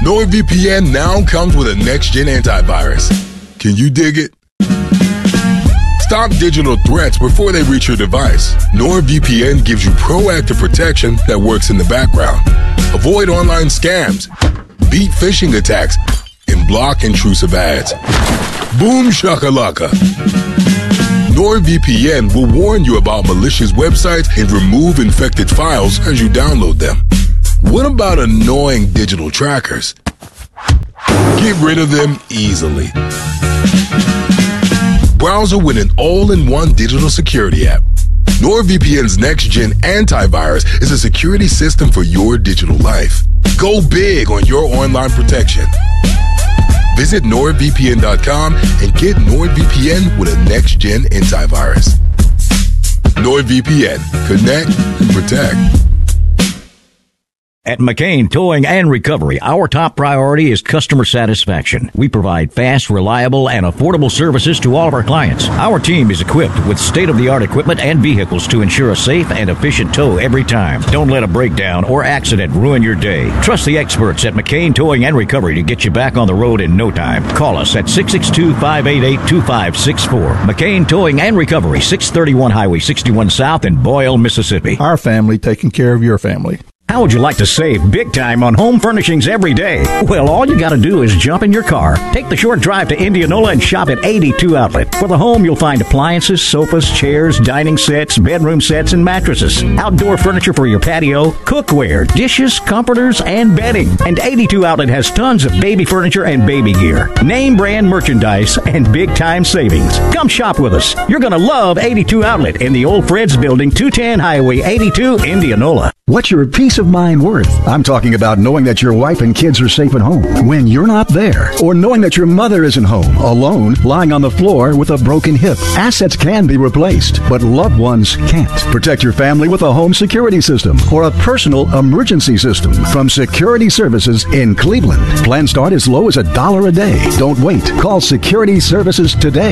NordVPN now comes with a next-gen antivirus. Can you dig it? Stop digital threats before they reach your device. NordVPN gives you proactive protection that works in the background. Avoid online scams, beat phishing attacks, and block intrusive ads. Boom shakalaka. NordVPN will warn you about malicious websites and remove infected files as you download them. What about annoying digital trackers? Get rid of them easily. Browser with an all-in-one digital security app. NordVPN's next-gen antivirus is a security system for your digital life. Go big on your online protection. Visit NordVPN.com and get NordVPN with a next-gen antivirus. NordVPN. Connect and protect. At McCain Towing and Recovery, our top priority is customer satisfaction. We provide fast, reliable, and affordable services to all of our clients. Our team is equipped with state-of-the-art equipment and vehicles to ensure a safe and efficient tow every time. Don't let a breakdown or accident ruin your day. Trust the experts at McCain Towing and Recovery to get you back on the road in no time. Call us at 662-588-2564. McCain Towing and Recovery, 631 Highway 61 South in Boyle, Mississippi. Our family taking care of your family. How would you like to save big time on home furnishings every day? Well, all you got to do is jump in your car, take the short drive to Indianola, and shop at 82 Outlet. For the home, you'll find appliances, sofas, chairs, dining sets, bedroom sets, and mattresses. Outdoor furniture for your patio, cookware, dishes, comforters, and bedding. And 82 Outlet has tons of baby furniture and baby gear. Name brand merchandise and big time savings. Come shop with us. You're going to love 82 Outlet in the Old Fred's Building, 210 Highway 82, Indianola. What's your peace of mind worth? I'm talking about knowing that your wife and kids are safe at home when you're not there, or knowing that your mother isn't home, alone, lying on the floor with a broken hip. Assets can be replaced, but loved ones can't. Protect your family with a home security system or a personal emergency system from Security Services in Cleveland. Plans start as low as $1 a day. Don't wait. Call Security Services today,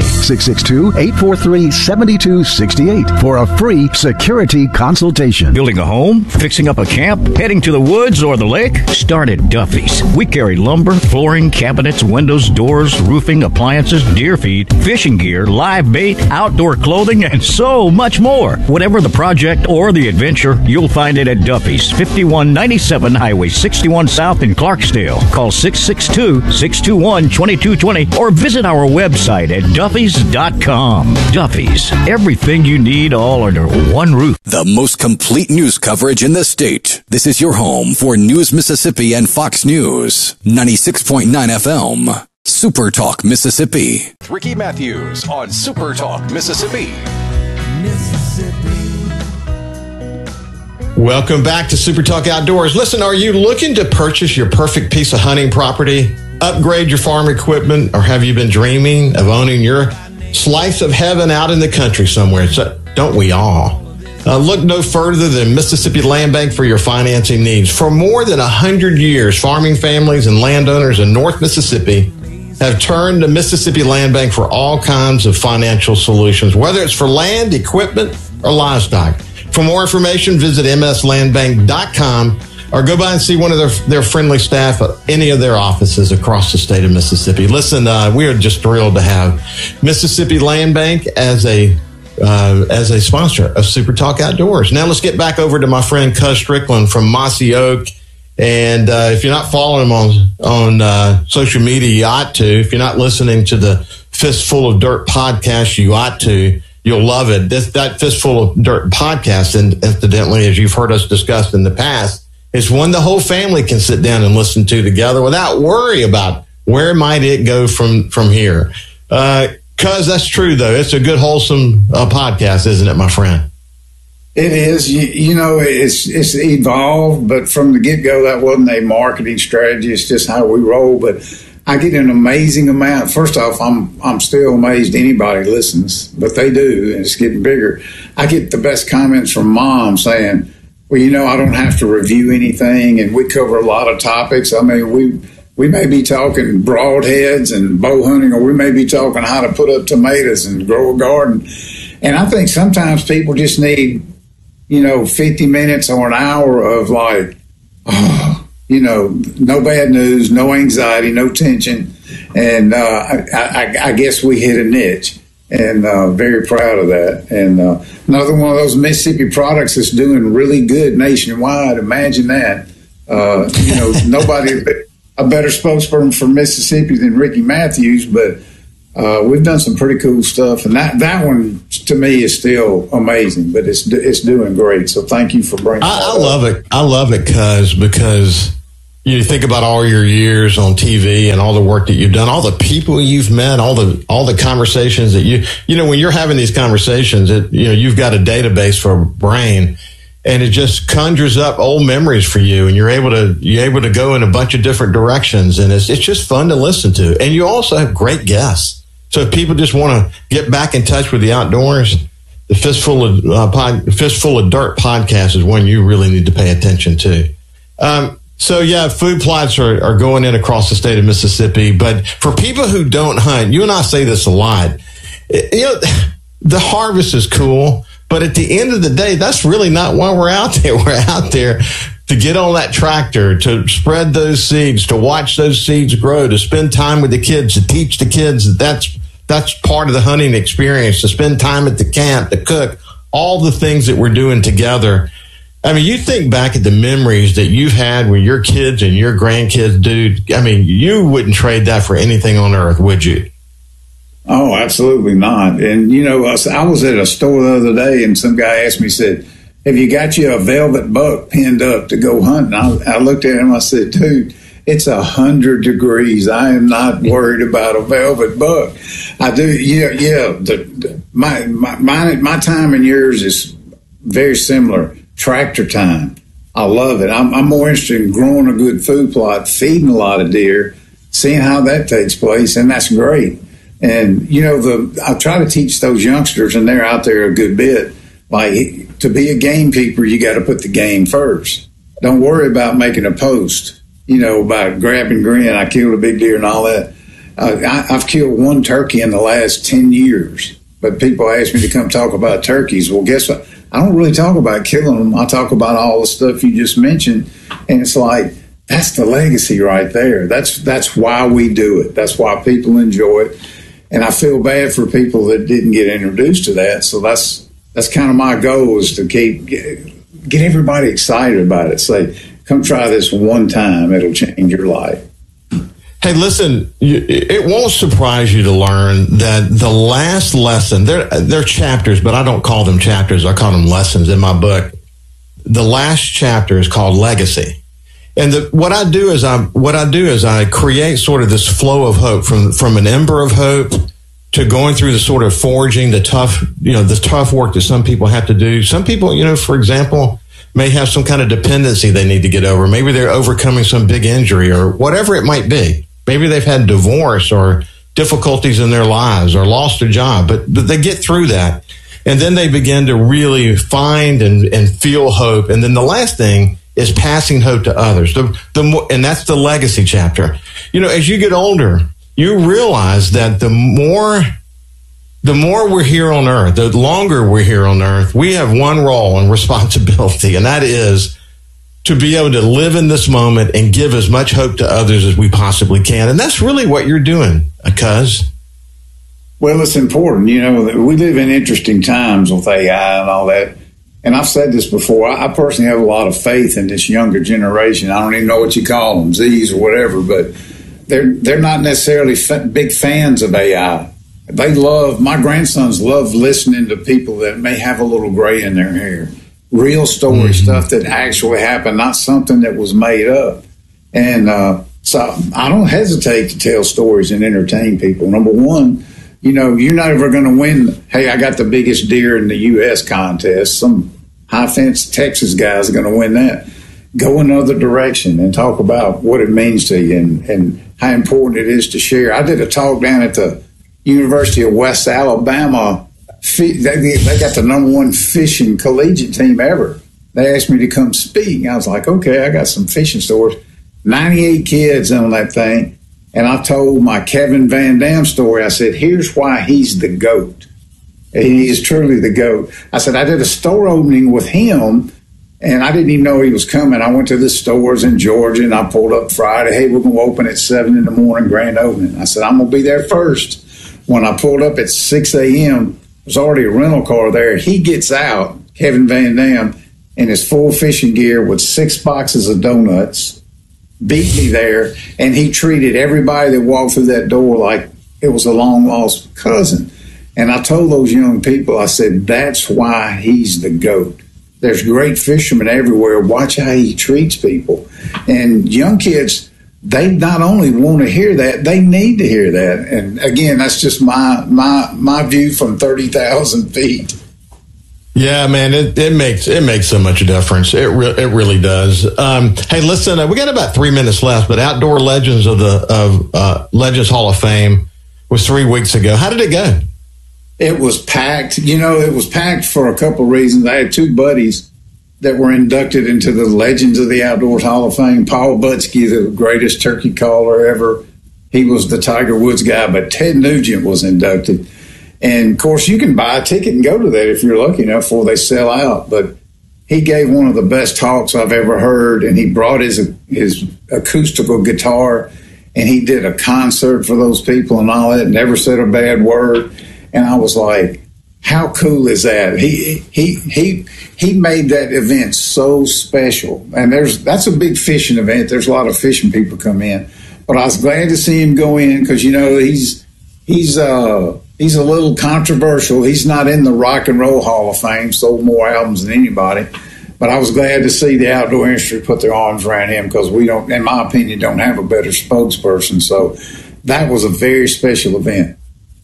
662-843-7268 for a free security consultation. Building a home? Fixing up a camp? Heading to the woods or the lake? Start at Duffy's. We carry lumber, flooring, cabinets, windows, doors, roofing, appliances, deer feed, fishing gear, live bait, outdoor clothing, and so much more. Whatever the project or the adventure, you'll find it at Duffy's, 5197 Highway 61 South in Clarksdale. Call 662-621-2220 or visit our website at duffys.com. Duffy's. Everything you need all under one roof. The most complete news coverage in the state. This is your home for News Mississippi and Fox News. 96.9 FM. Super Talk Mississippi. Ricky Matthews on Super Talk Mississippi. Welcome back to Super Talk Outdoors. Listen, are you looking to purchase your perfect piece of hunting property, upgrade your farm equipment, or have you been dreaming of owning your slice of heaven out in the country somewhere? So, don't we all? Look no further than Mississippi Land Bank for your financing needs. For more than 100 years, farming families and landowners in North Mississippi have turned to Mississippi Land Bank for all kinds of financial solutions, whether it's for land, equipment, or livestock. For more information, visit mslandbank.com or go by and see one of their friendly staff at any of their offices across the state of Mississippi. Listen, we are just thrilled to have Mississippi Land Bank as a sponsor of Super Talk Outdoors. Now let's get back over to my friend Cuz Strickland from Mossy Oak. And if you're not following him on social media, you ought to. If you're not listening to the Fistful of Dirt podcast, you ought to. You'll love it. That Fistful of Dirt podcast, and incidentally, as you've heard us discuss in the past, is one the whole family can sit down and listen to together without worry about where might it go from here. Cuz that's true, though. It's a good, wholesome podcast, isn't it, my friend? It is. You know, it's evolved, but from the get-go, that wasn't a marketing strategy. It's just how we roll. But I get an amazing amount. First off, I'm still amazed anybody listens, but they do, and it's getting bigger. I get the best comments from mom saying, well, you know, I don't have to review anything, and we cover a lot of topics. I mean, we may be talking broadheads and bow hunting, or we may be talking how to put up tomatoes and grow a garden. And I think sometimes people just need, 50 minutes or an hour of no bad news, no anxiety, no tension. And I guess we hit a niche, and very proud of that. And another one of those Mississippi products that's doing really good nationwide. Imagine that. Nobody a better spokesperson for Mississippi than Ricky Matthews, but we've done some pretty cool stuff. And that one, to me, is still amazing, but it's doing great. So thank you for bringing I love it. I love it, because you think about all your years on TV and all the work that you've done, all the people you've met, all the conversations that when you're having these conversations, you've got a database for a brain, and it just conjures up old memories for you, and you're able to go in a bunch of different directions, and it's just fun to listen to. And you also have great guests. So if people just want to get back in touch with the outdoors, the Fistful of Dirt podcast is one you really need to pay attention to. So, yeah, food plots are going in across the state of Mississippi. But for people who don't hunt, you and I say this a lot, the harvest is cool. But at the end of the day, that's really not why we're out there. We're out there to get on that tractor, to spread those seeds, to watch those seeds grow, to spend time with the kids, to teach the kids that's part of the hunting experience, to spend time at the camp, to cook, all the things that we're doing together. I mean, you think back at the memories that you've had with your kids and your grandkids, dude. I mean, you wouldn't trade that for anything on earth, would you? Oh, absolutely not. And, I was at a store the other day, and some guy asked me, said, have you got you a velvet buck pinned up to go hunting? I looked at him, I said, dude, it's 100 degrees. I am not worried about a velvet buck. I do. Yeah. My time and yours is very similar. Tractor time. I love it. I'm more interested in growing a good food plot, feeding a lot of deer, seeing how that takes place, and that's great. And, I try to teach those youngsters, and they're out there a good bit, like, to be a gamekeeper, you got to put the game first. Don't worry about making a post, about grab and grin. I killed a big deer and all that. I've killed one turkey in the last 10 years, but people ask me to come talk about turkeys. Well, guess what? I don't really talk about killing them. I talk about all the stuff you just mentioned, and it's like, that's the legacy right there. That's why we do it. That's why people enjoy it. And I feel bad for people that didn't get introduced to that. So that's kind of my goal, is to get everybody excited about it. Say, come try this one time. It'll change your life. Hey, listen, it won't surprise you to learn that the last lesson, they're chapters, but I don't call them chapters. I call them lessons in my book. The last chapter is called Legacy. And what I do is I create sort of this flow of hope from an ember of hope to going through the sort of forging, the tough work that some people have to do. Some people, for example, may have some kind of dependency they need to get over. Maybe they're overcoming some big injury or whatever it might be. Maybe they've had divorce or difficulties in their lives or lost a job, but they get through that. And then they begin to really find and feel hope. And then the last thing is passing hope to others. And that's the legacy chapter. As you get older, you realize that the more we're here on earth, the longer we're here on earth, we have one role and responsibility, and that is to be able to live in this moment and give as much hope to others as we possibly can. And that's really what you're doing, Cuz. Well, it's important. We live in interesting times with AI and all that. And I've said this before. I personally have a lot of faith in this younger generation. I don't even know what you call them, Z's or whatever, but they're not necessarily big fans of AI. My grandsons love listening to people that may have a little gray in their hair. Real story, stuff that actually happened, not something that was made up. And so I don't hesitate to tell stories and entertain people. Number one, you're not ever going to win. Hey, I got the biggest deer in the U.S. contest. Some high fence Texas guys are going to win that. Go another direction and talk about what it means to you and how important it is to share. I did a talk down at the University of West Alabama. They got the number one fishing collegiate team ever. They asked me to come speak. I was like, okay, I got some fishing stories. 98 kids on that thing. And I told my Kevin Van Dam story. I said, here's why he's the GOAT. He is truly the GOAT. I said, I did a store opening with him, And I didn't even know he was coming. I went to the stores in Georgia, and I pulled up Friday. Hey, we're going to open at 7 in the morning, grand opening. I said, I'm going to be there first. When I pulled up at 6 a.m., there's already a rental car there. He gets out, Kevin Van Dam, in his full fishing gear with 6 boxes of donuts, beat me there, and he treated everybody that walked through that door like it was a long-lost cousin. And I told those young people, I said, that's why he's the GOAT. There's great fishermen everywhere. Watch how he treats people. And young kids, they not only want to hear that, they need to hear that. And again, that's just my view from 30,000 feet. Yeah, man, it makes so much difference. It really does. Hey, listen, we got about 3 minutes left, but Outdoor Legends of Legends Hall of Fame was 3 weeks ago. How did it go? It was packed. It was packed for a couple of reasons. I had 2 buddies that were inducted into the Legends of the Outdoors Hall of Fame. Paul Butsky, the greatest turkey caller ever. He was the Tiger Woods guy, but Ted Nugent was inducted. And, of course, you can buy a ticket and go to that if you're lucky enough before they sell out. But he gave one of the best talks I've ever heard, and he brought his acoustical guitar, and he did a concert for those people and all that, never said a bad word. And I was like, how cool is that? He made that event so special. And that's a big fishing event. There's a lot of fishing people come in. But I was glad to see him go in because, he's a little controversial. He's not in the Rock and Roll Hall of Fame, sold more albums than anybody. But I was glad to see the outdoor industry put their arms around him because we don't, in my opinion, don't have a better spokesperson. So that was a very special event.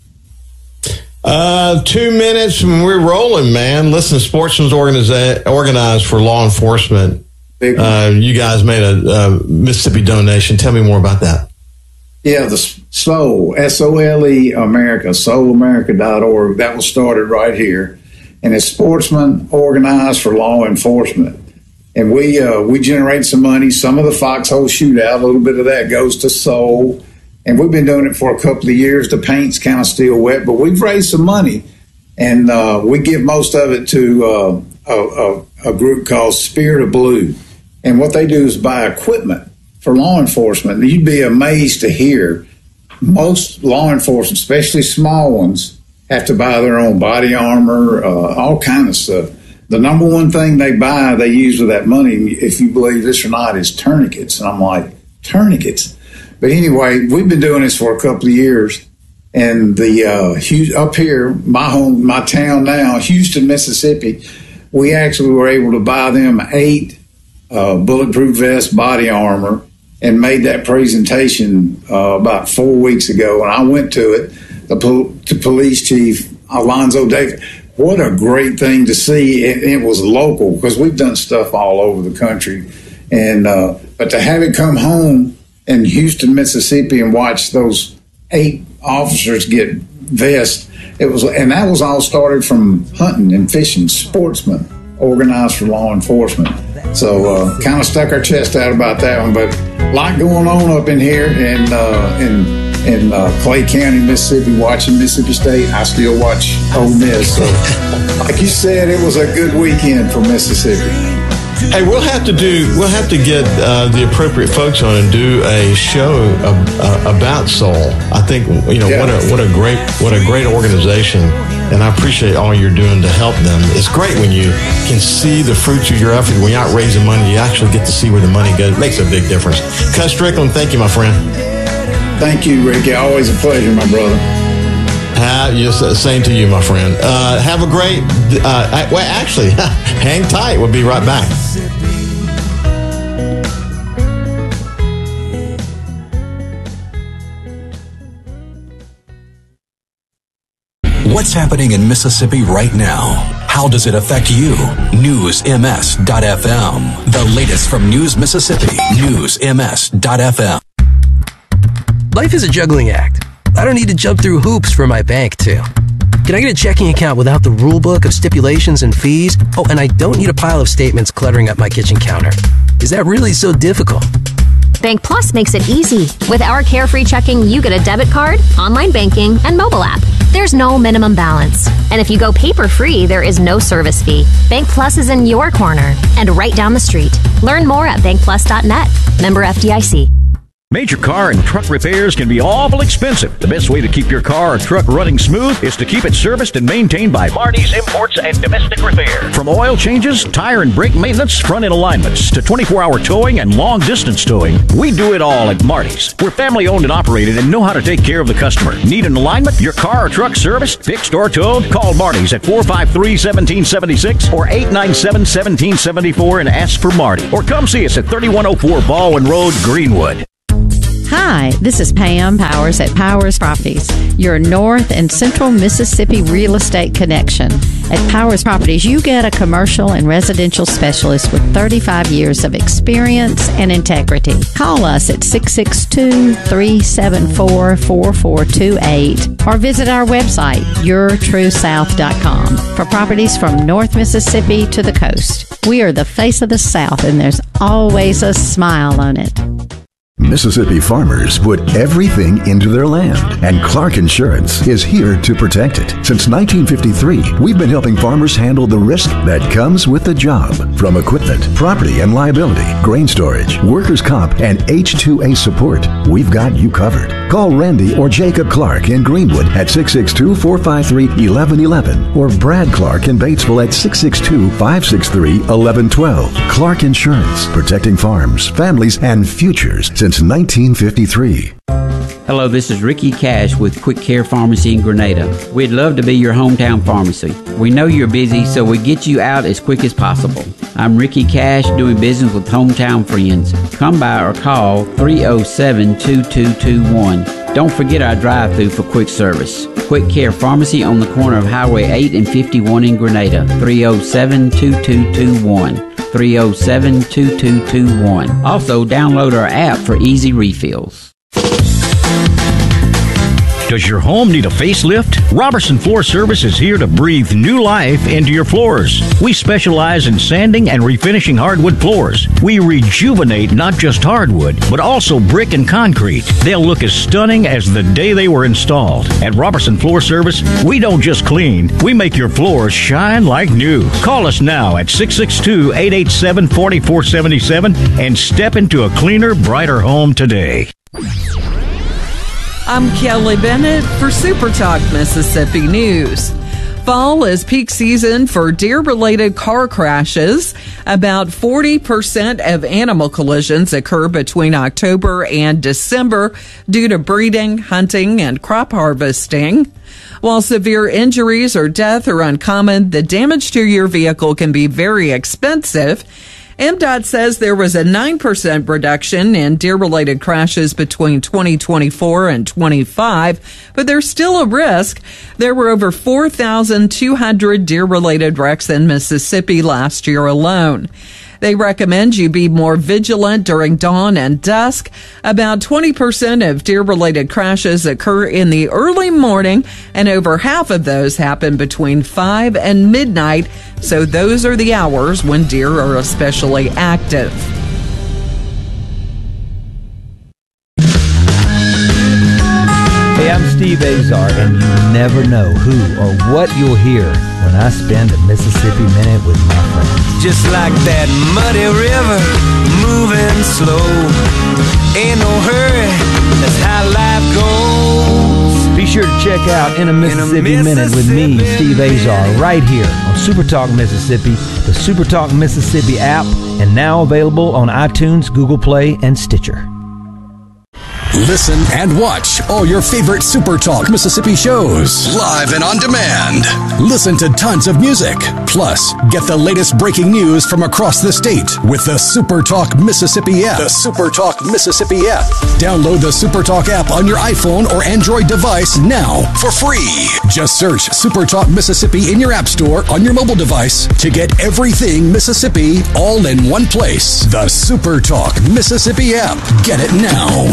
2 minutes and we're rolling, man. Listen, Sportsman's organized for law enforcement. You guys made a Mississippi donation. Tell me more about that. Yeah, the SOLE, S-O-L-E America, SOLEamerica.org. That was started right here. And it's Sportsman Organized for Law Enforcement. And we generate some money. Some of the Foxhole Shootout, a little bit of that goes to SOLE. And we've been doing it for a couple of years. The paint's kind of still wet, but we've raised some money. And we give most of it to a group called Spirit of Blue. And what they do is buy equipment for law enforcement. You'd be amazed to hear most law enforcement, especially small ones, have to buy their own body armor, all kind of stuff. The number one thing they buy, they use with that money, if you believe this or not, is tourniquets. And I'm like, tourniquets? But anyway, we've been doing this for a couple of years. And the up here, my town now, Houston, Mississippi, we actually were able to buy them 8 bulletproof vest body armor and made that presentation about 4 weeks ago. And I went to it, the police chief, Alonzo Davis. What a great thing to see. It was local because we've done stuff all over the country. And but to have it come home in Houston, Mississippi and watch those 8 officers get vests, and that was all started from hunting and fishing, Sportsmen Organized for Law Enforcement. So kind of stuck our chest out about that one, but a lot going on up in here in Clay County, Mississippi, watching Mississippi State. I still watch Ole Miss. So like you said, it was a good weekend for Mississippi. Hey, we'll have to get the appropriate folks on and do a show about SOLE. I think what a great organization, and I appreciate all you're doing to help them. It's great when you can see the fruits of your effort. When you're not raising money, you actually get to see where the money goes. It makes a big difference. Cuz Strickland, thank you, my friend. Thank you, Ricky. Always a pleasure, my brother. Same to you, my friend. Have a great... actually, hang tight. We'll be right back. What's happening in Mississippi right now? How does it affect you? NewsMS.FM. The latest from News Mississippi. NewsMS.FM. Life is a juggling act. I don't need to jump through hoops for my bank to. Can I get a checking account without the rule book of stipulations and fees? Oh, and I don't need a pile of statements cluttering up my kitchen counter. Is that really so difficult? Bank Plus makes it easy. With our carefree checking, you get a debit card, online banking, and mobile app. There's no minimum balance. And if you go paper-free, there is no service fee. Bank Plus is in your corner and right down the street. Learn more at bankplus.net. Member FDIC. Major car and truck repairs can be awful expensive. The best way to keep your car or truck running smooth is to keep it serviced and maintained by Marty's Imports and Domestic Repair. From oil changes, tire and brake maintenance, front-end alignments, to 24-hour towing and long-distance towing, we do it all at Marty's. We're family-owned and operated and know how to take care of the customer. Need an alignment? Your car or truck serviced, fixed, or towed? Call Marty's at 453-1776 or 897-1774 and ask for Marty. Or come see us at 3104 Baldwin Road, Greenwood. Hi, this is Pam Powers at Powers Properties, your North and Central Mississippi real estate connection. At Powers Properties, you get a commercial and residential specialist with 35 years of experience and integrity. Call us at 662-374-4428 or visit our website, yourtruesouth.com, for properties from North Mississippi to the coast. We are the face of the South, and there's always a smile on it. Mississippi farmers put everything into their land, and Clark Insurance is here to protect it. Since 1953, we've been helping farmers handle the risk that comes with the job. From equipment, property and liability, grain storage, workers' comp, and H-2A support, we've got you covered. Call Randy or Jacob Clark in Greenwood at 662-453-1111 or Brad Clark in Batesville at 662-563-1112. Clark Insurance, protecting farms, families, and futures since 1953. Hello, this is Ricky Cash with Quick Care Pharmacy in Grenada. We'd love to be your hometown pharmacy. We know you're busy, so we get you out as quick as possible. I'm Ricky Cash, doing business with hometown friends. Come by or call 307-2221. Don't forget our drive-thru for quick service. Quick Care Pharmacy on the corner of Highway 8 and 51 in Grenada. 307-2221. 307-2221. Also, download our app for easy refills. Does your home need a facelift? Robertson Floor Service is here to breathe new life into your floors. We specialize in sanding and refinishing hardwood floors. We rejuvenate not just hardwood, but also brick and concrete. They'll look as stunning as the day they were installed. At Robertson Floor Service, we don't just clean, we make your floors shine like new. Call us now at 662-887-4477 and step into a cleaner, brighter home today. I'm Kelly Bennett for Super Talk Mississippi News. Fall is peak season for deer-related car crashes. About 40% of animal collisions occur between October and December due to breeding, hunting, and crop harvesting. While severe injuries or death are uncommon, the damage to your vehicle can be very expensive. MDOT says there was a 9% reduction in deer-related crashes between 2024 and 25, but there's still a risk. There were over 4,200 deer-related wrecks in Mississippi last year alone. They recommend you be more vigilant during dawn and dusk. About 20% of deer-related crashes occur in the early morning, and over half of those happen between 5 and midnight, so those are the hours when deer are especially active. Hey, I'm Steve Azar, and you never know who or what you'll hear when I spend a Mississippi Minute with my friends. Just like that muddy river, moving slow. Ain't no hurry, that's how life goes. Be sure to check out In a Mississippi Minute with me, Steve Azar, right here on Super Talk Mississippi, the Super Talk Mississippi app, and now available on iTunes, Google Play, and Stitcher. Listen and watch all your favorite Super Talk Mississippi shows live and on demand. Listen to tons of music. Plus, get the latest breaking news from across the state with the Super Talk Mississippi app. The Super Talk Mississippi app. Download the Super Talk app on your iPhone or Android device now for free. Just search Super Talk Mississippi in your app store on your mobile device to get everything Mississippi all in one place. The Super Talk Mississippi app. Get it now.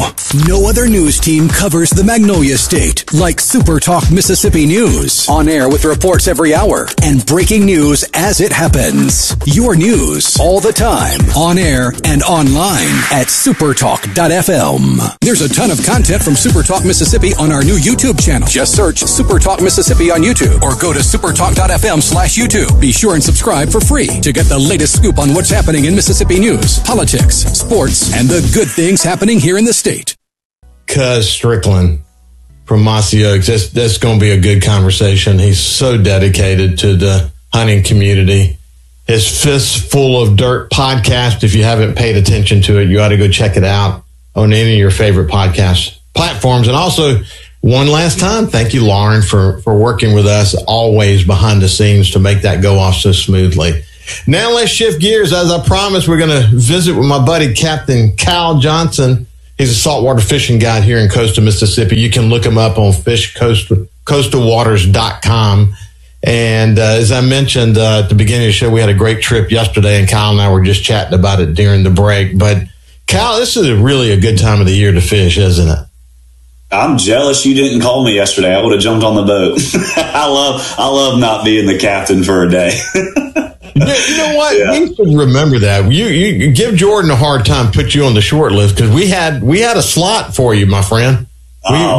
No other news team covers the Magnolia State like Super Talk Mississippi News. On air with reports every hour and breaking news as it happens. Your news all the time. On air and online at supertalk.fm. There's a ton of content from Super Talk Mississippi on our new YouTube channel. Just search Super Talk Mississippi on YouTube or go to supertalk.fm/YouTube. Be sure and subscribe for free to get the latest scoop on what's happening in Mississippi news, politics, sports, and the good things happening here in the state. Cuz Strickland from Mossy Oaks. That's going to be a good conversation. He's so dedicated to the hunting community. His Fistful of Dirt podcast, if you haven't paid attention to it, you ought to go check it out on any of your favorite podcast platforms. And also, one last time, thank you, Lauren, for working with us always behind the scenes to make that go off so smoothly. Now let's shift gears. As I promised, we're going to visit with my buddy, Captain Cal Johnson. He's a saltwater fishing guide here in coastal Mississippi. You can look him up on coastalwaters.com. And as I mentioned at the beginning of the show, we had a great trip yesterday, and Kyle and I were just chatting about it during the break. But, Kyle, this is really a good time of the year to fish, isn't it? I'm jealous you didn't call me yesterday. I would have jumped on the boat. I love not being the captain for a day. You know what? Yeah. You should remember that. You give Jordan a hard time, put you on the short list, because we had a slot for you, my friend. I'm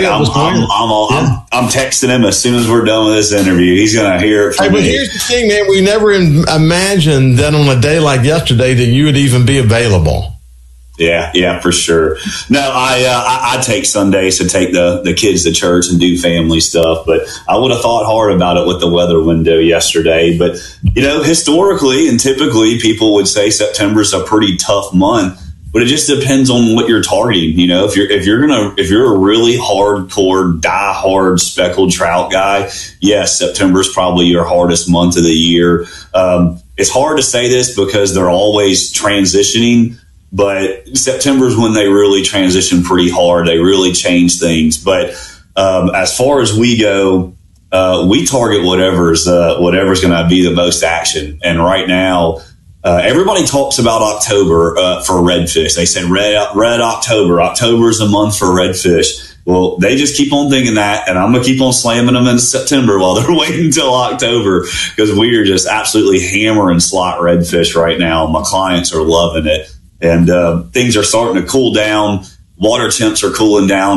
texting him as soon as we're done with this interview. He's going to hear it from me. But here's the thing, man. We never imagined that on a day like yesterday that you would even be available. Yeah, for sure. No, I take Sundays to take the kids to church and do family stuff, but I would have thought hard about it with the weather window yesterday. But, historically and typically people would say September's a pretty tough month, but it just depends on what you're targeting. If you're a really hardcore, die-hard speckled trout guy, yes, September's probably your hardest month of the year. It's hard to say this because they're always transitioning, but September's when they really transition pretty hard. They really change things. But as far as we go, we target whatever's going to be the most action. And right now, everybody talks about October for redfish. They said red October. October is a month for redfish. Well, they just keep on thinking that, and I'm going to keep on slamming them into September while they're waiting until October, because we are just absolutely hammering slot redfish right now. My clients are loving it. And things are starting to cool down. Water temps are cooling down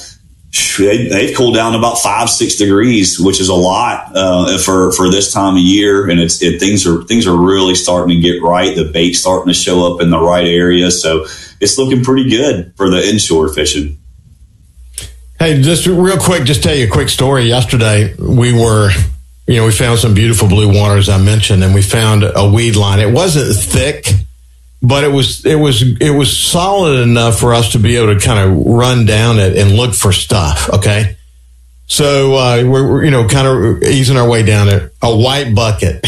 they've cooled down about 5-6 degrees, which is a lot for this time of year. And things are really starting to get right. The bait's starting to show up in the right area. So it's looking pretty good for the inshore fishing. Hey, just real quick, just tell you a quick story. Yesterday, we found some beautiful blue water, as I mentioned, and we found a weed line. It wasn't thick, but it was solid enough for us to be able to kind of run down it and look for stuff. Okay. So, we're kind of easing our way down there. A white bucket,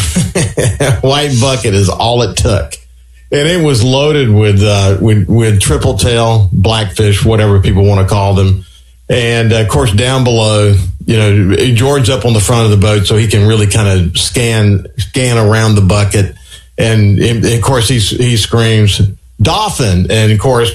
white bucket is all it took. And it was loaded with triple tail, blackfish, whatever people want to call them. And of course, down below, George's up on the front of the boat, so he can really kind of scan around the bucket. And of course, he screams, "Dolphin!" And of course,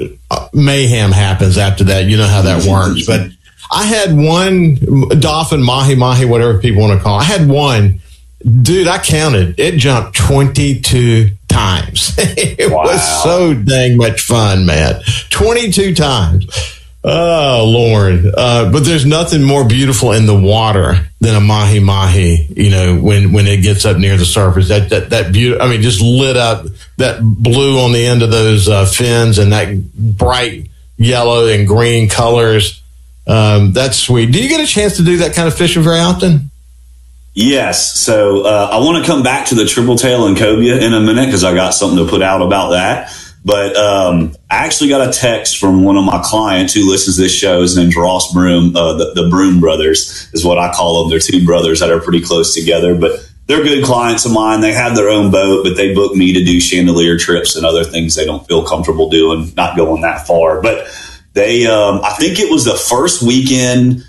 mayhem happens after that. You know how that works. But I had one dolphin, mahi, whatever people want to call it. I had one. Dude, I counted. It jumped 22 times. It was so dang much fun, man. 22 times. Oh, Lord. But there's nothing more beautiful in the water than a mahi, when it gets up near the surface. That beauty, just lit up, that blue on the end of those fins and that bright yellow and green colors. That's sweet. Do you get a chance to do that kind of fishing very often? Yes. So I want to come back to the triple tail and cobia in a minute because I got something to put out about that. But I actually got a text from one of my clients who listens to this show. His name's Ross Broom. The Broom brothers is what I call them. They're two brothers that are pretty close together, but they're good clients of mine. They have their own boat, but they book me to do chandelier trips and other things they don't feel comfortable doing, not going that far. But they, I think it was the first weekend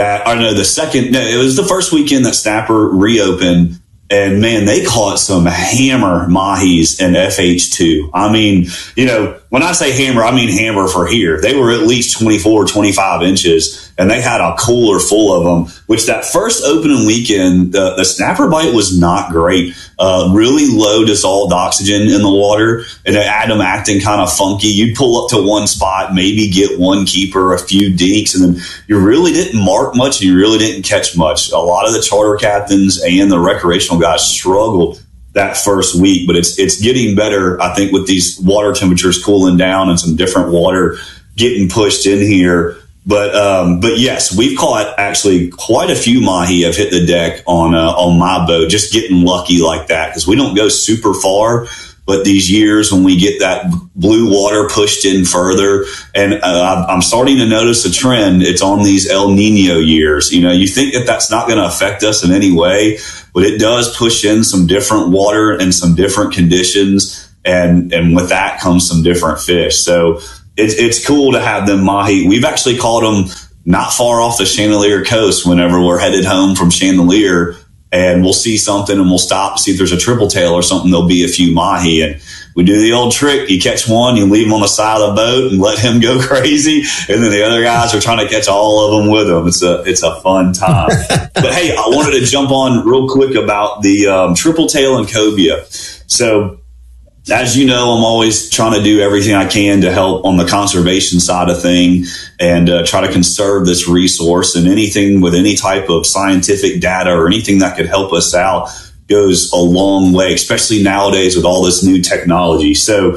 it was the first weekend that Snapper reopened. And man, they caught some hammer mahis and FH2. When when I say hammer, I mean hammer for here. They were at least 24, 25 inches, and they had a cooler full of them, which that first opening weekend, the snapper bite was not great. Really low dissolved oxygen in the water, and it had them acting kind of funky. You'd pull up to one spot, maybe get one keeper, a few dinks, and then you really didn't mark much, and you really didn't catch much. A lot of the charter captains and the recreational guys struggled that first week, but it's getting better, I think, with these water temperatures cooling down and some different water getting pushed in here. But yes, we've caught actually quite a few mahi have hit the deck on my boat, just getting lucky like that, because we don't go super far. But these years when we get that blue water pushed in further, and I'm starting to notice a trend, it's on these El Nino years. You know, you think that that's not going to affect us in any way, but it does push in some different water and some different conditions. And with that comes some different fish. So it's cool to have them mahi. We've actually caught them not far off the Chandelier coast whenever we're headed home from Chandelier. And we'll see something and we'll stop, see if there's a triple tail or something. There'll be a few mahi. And we do the old trick. You catch one, you leave him on the side of the boat and let him go crazy. And then the other guys are trying to catch all of them with him. It's a fun time. But hey, I wanted to jump on real quick about the triple tail and cobia. So as you know, I'm always trying to do everything I can to help on the conservation side of thing and try to conserve this resource, and anything with any type of scientific data or anything that could help us out goes a long way, especially nowadays with all this new technology. So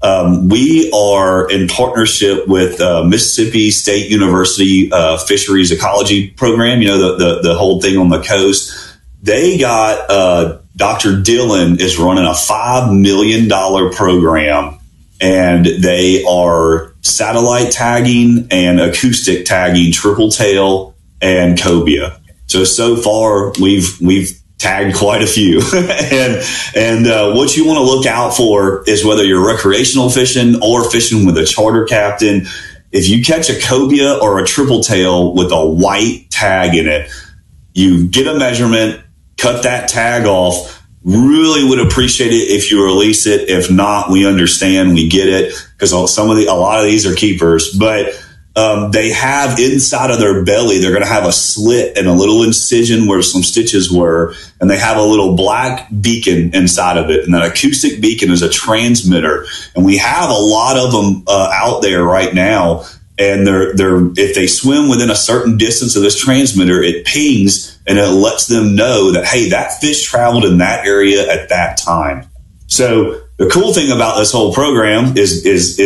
we are in partnership with Mississippi State University Fisheries Ecology Program, you know, the whole thing on the coast. They got Dr. Dillon is running a $5 million program, and they are satellite tagging and acoustic tagging triple tail and cobia. So far we've tagged quite a few. and what you want to look out for is whether you're recreational fishing or fishing with a charter captain. If you catch a cobia or a triple tail with a white tag in it, you get a measurement, cut that tag off. Really would appreciate it if you release it. If not, we understand, we get it, because a lot of these are keepers. But they have inside of their belly, they're going to have a slit and a little incision where some stitches were, and they have a little black beacon inside of it. And that acoustic beacon is a transmitter, and we have a lot of them out there right now. And they're if they swim within a certain distance of this transmitter, it pings and it lets them know that, hey, that fish traveled in that area at that time. So the cool thing about this whole program is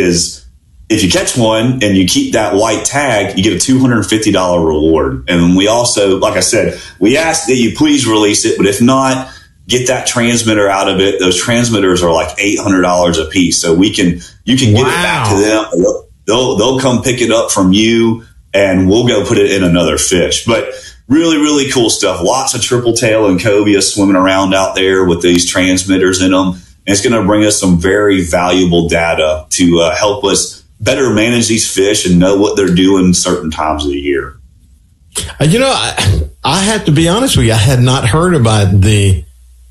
if you catch one and you keep that white tag, you get a $250 reward. And we also, like I said, we ask that you please release it, but if not, get that transmitter out of it. Those transmitters are like $800 a piece. So you can get it back to them. They'll come pick it up from you, and we'll go put it in another fish. But really, really cool stuff. Lots of triple tail and cobia swimming around out there with these transmitters in them. And it's going to bring us some very valuable data to help us better manage these fish and know what they're doing certain times of the year. You know, I have to be honest with you. I had not heard about the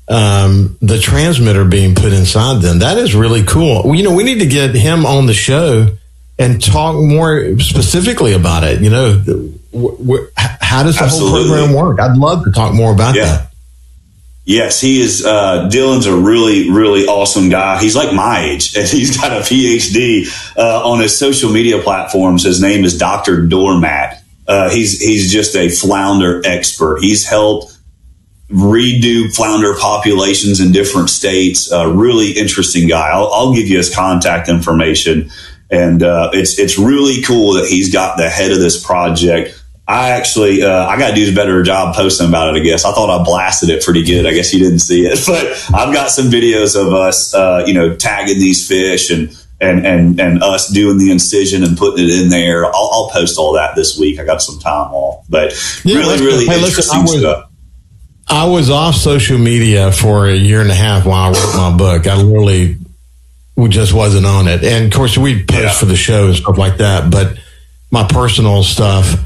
transmitter being put inside them. That is really cool. You know, we need to get him on the show and talk more specifically about it. You know, how does the whole program work? I'd love to talk more about that. Yes, he is. Dylan's a really, really awesome guy. He's like my age, and he's got a PhD on his social media platforms. His name is Dr. Doormat. He's just a flounder expert. He's helped redo flounder populations in different states. Really interesting guy. I'll give you his contact information. And it's really cool that he's got the head of this project. I actually, I got to do a better job posting about it, I guess. I thought I blasted it pretty good. I guess you didn't see it. But I've got some videos of us, tagging these fish and us doing the incision and putting it in there. I'll post all that this week. I got some time off. But really interesting stuff. I was off social media for a year and a half while I wrote my book. I really just wasn't on it. And of course we post for the show and stuff like that, but my personal stuff,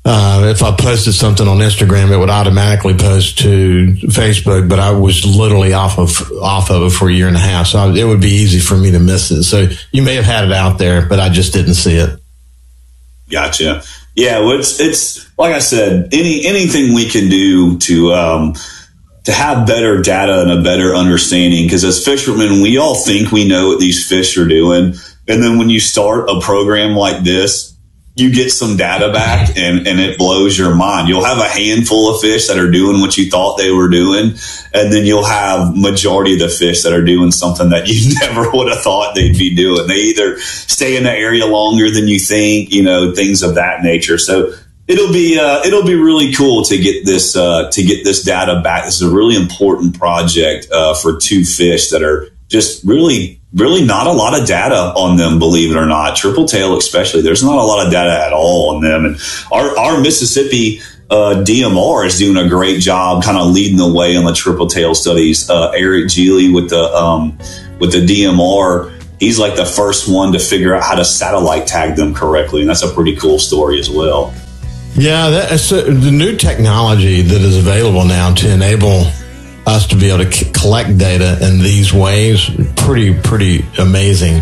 if I posted something on Instagram, it would automatically post to Facebook, but I was literally off of it for a year and a half. So it would be easy for me to miss it. So you may have had it out there, but I just didn't see it. Gotcha. Yeah. Well, it's like I said, anything we can do to have better data and a better understanding. Cause as fishermen, we all think we know what these fish are doing. And then when you start a program like this, you get some data back and it blows your mind. You'll have a handful of fish that are doing what you thought they were doing. And then you'll have majority of the fish that are doing something that you never would have thought they'd be doing. They either stay in the area longer than you think, things of that nature. So it'll be really cool to get this data back. This is a really important project, for two fish that are just really not a lot of data on them, believe it or not. Triple tail especially, there's not a lot of data at all on them. And our Mississippi DMR is doing a great job kind of leading the way on the triple tail studies. Eric Geely with the DMR, he's like the first one to figure out how to satellite tag them correctly. And that's a pretty cool story as well. Yeah, that's the new technology that is available now to enable us to be able to collect data in these ways. Pretty amazing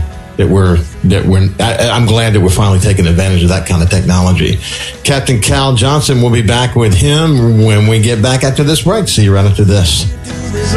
I'm glad that we're finally taking advantage of that kind of technology. Captain Cal Johnson, we'll be back with him when we get back after this break. See you right after this.